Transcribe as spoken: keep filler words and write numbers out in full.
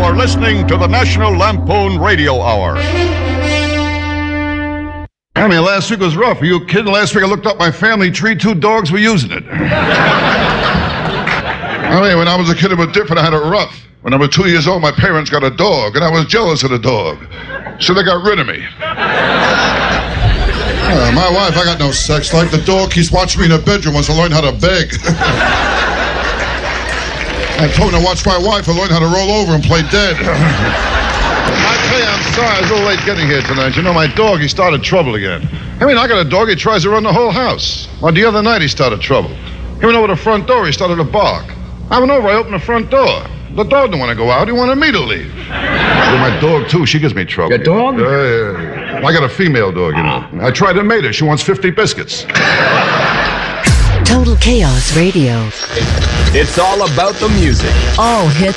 are listening to the National Lampoon Radio Hour. I mean, last week was rough. Are you kidding? Last week I looked up my family tree. Two dogs were using it. I mean, when I was a kid, it was different. I had it rough. When I was two years old, my parents got a dog, and I was jealous of the dog. So they got rid of me. Uh, my wife, I got no sex life. The dog keeps watching me in the bedroom wants to learn how to beg. I told him to watch my wife and learn how to roll over and play dead. I tell you, I'm sorry. I was a little late getting here tonight. You know, my dog, he started trouble again. I mean, I got a dog, he tries to run the whole house. Well, the other night he started trouble. He went over the front door, he started to bark. I went over, I opened the front door. The dog didn't want to go out, he wanted me to leave. Well, my dog, too, she gives me trouble. Your dog? Uh, yeah. I got a female dog, you know. I tried to mate her, she wants fifty biscuits. Total Chaos Radio. It's all about the music. All hits.